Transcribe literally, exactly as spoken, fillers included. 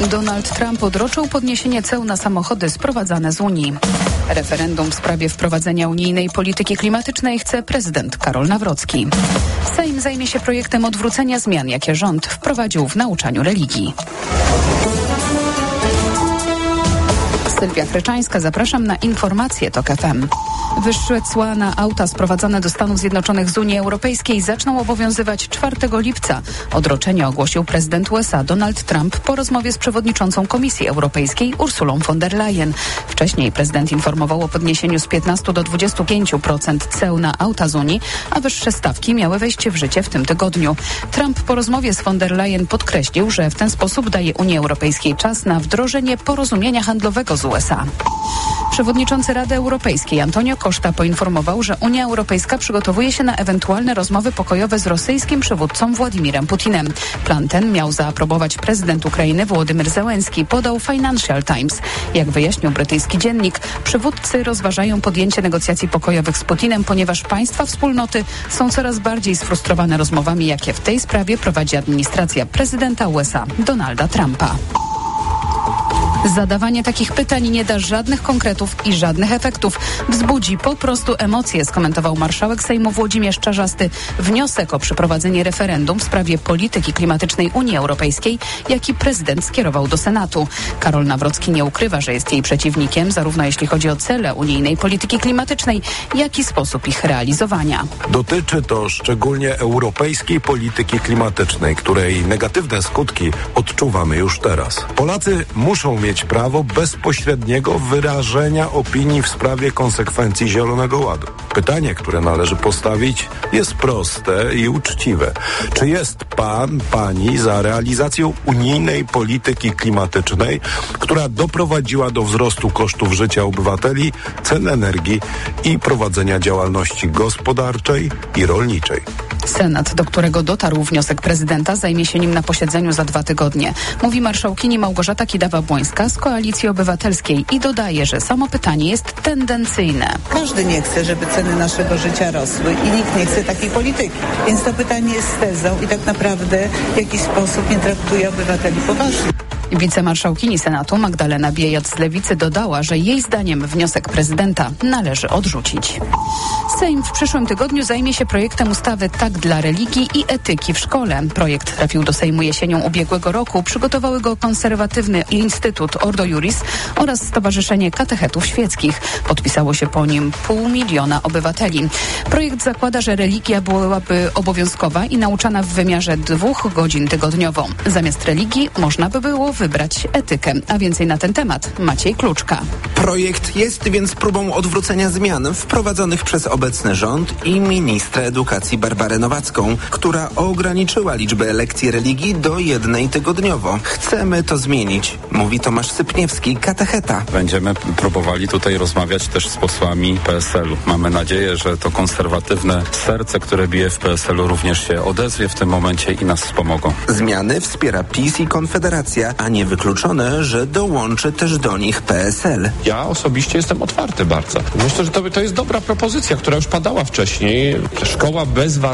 Donald Trump odroczył podniesienie ceł na samochody sprowadzane z Unii. Referendum w sprawie wprowadzenia unijnej polityki klimatycznej chce prezydent Karol Nawrocki. Sejm zajmie się projektem odwrócenia zmian, jakie rząd wprowadził w nauczaniu religii. Sylwia Kryczańska, zapraszam na informacje TOK F M. Wyższe cła na auta sprowadzane do Stanów Zjednoczonych z Unii Europejskiej zaczną obowiązywać czwartego lipca. Odroczenie ogłosił prezydent U S A Donald Trump po rozmowie z przewodniczącą Komisji Europejskiej Ursulą von der Leyen. Wcześniej prezydent informował o podniesieniu z piętnastu do dwudziestu pięciu procent ceł na auta z Unii, a wyższe stawki miały wejść w życie w tym tygodniu. Trump po rozmowie z von der Leyen podkreślił, że w ten sposób daje Unii Europejskiej czas na wdrożenie porozumienia handlowego z U S A. Przewodniczący Rady Europejskiej Antonio Costa poinformował, że Unia Europejska przygotowuje się na ewentualne rozmowy pokojowe z rosyjskim przywódcą Władimirem Putinem. Plan ten miał zaaprobować prezydent Ukrainy Wołodymyr Zełenski, podał Financial Times. Jak wyjaśnił brytyjski dziennik, przywódcy rozważają podjęcie negocjacji pokojowych z Putinem, ponieważ państwa wspólnoty są coraz bardziej sfrustrowane rozmowami, jakie w tej sprawie prowadzi administracja prezydenta U S A Donalda Trumpa. Zadawanie takich pytań nie da żadnych konkretów i żadnych efektów. Wzbudzi po prostu emocje, skomentował marszałek Sejmu Włodzimierz Czarzasty wniosek o przeprowadzenie referendum w sprawie polityki klimatycznej Unii Europejskiej, jaki prezydent skierował do Senatu. Karol Nawrocki nie ukrywa, że jest jej przeciwnikiem, zarówno jeśli chodzi o cele unijnej polityki klimatycznej, jak i sposób ich realizowania. Dotyczy to szczególnie europejskiej polityki klimatycznej, której negatywne skutki odczuwamy już teraz. Polacy muszą mieć prawo bezpośredniego wyrażenia opinii w sprawie konsekwencji Zielonego Ładu. Pytanie, które należy postawić, jest proste i uczciwe. Czy jest pan, pani za realizacją unijnej polityki klimatycznej, która doprowadziła do wzrostu kosztów życia obywateli, cen energii i prowadzenia działalności gospodarczej i rolniczej? Senat, do którego dotarł wniosek prezydenta, zajmie się nim na posiedzeniu za dwa tygodnie. Mówi marszałkini Małgorzata Kidawa-Błońska z Koalicji Obywatelskiej i dodaje, że samo pytanie jest tendencyjne. Każdy nie chce, żeby ceny naszego życia rosły i nikt nie chce takiej polityki. Więc to pytanie jest tezą i tak naprawdę w jakiś sposób nie traktuje obywateli poważnie. Wicemarszałkini Senatu Magdalena Biejat z Lewicy dodała, że jej zdaniem wniosek prezydenta należy odrzucić. Sejm w przyszłym tygodniu zajmie się projektem ustawy Tak dla religii i etyki w szkole. Projekt trafił do Sejmu jesienią ubiegłego roku. Przygotowały go konserwatywny Instytut Ordo Iuris oraz Stowarzyszenie Katechetów Świeckich. Podpisało się po nim pół miliona obywateli. Projekt zakłada, że religia byłaby obowiązkowa i nauczana w wymiarze dwóch godzin tygodniowo. Zamiast religii można by było wybrać etykę. A więcej na ten temat Maciej Kluczka. Projekt jest więc próbą odwrócenia zmian wprowadzonych przez obecny rząd i ministra edukacji Barbarę Nowacką, która ograniczyła liczbę lekcji religii do jednej tygodniowo. Chcemy to zmienić, mówi Tomasz Sypniewski, katecheta. Będziemy próbowali tutaj rozmawiać też z posłami P S L u. Mamy nadzieję, że to konserwatywne serce, które bije w P S L u, również się odezwie w tym momencie i nas wspomogą. Zmiany wspiera PiS i Konfederacja, a nie wykluczone, że dołączy też do nich P S L. Ja osobiście jestem otwarty bardzo. Myślę, że to, to jest dobra propozycja, która już padała wcześniej. Szkoła bez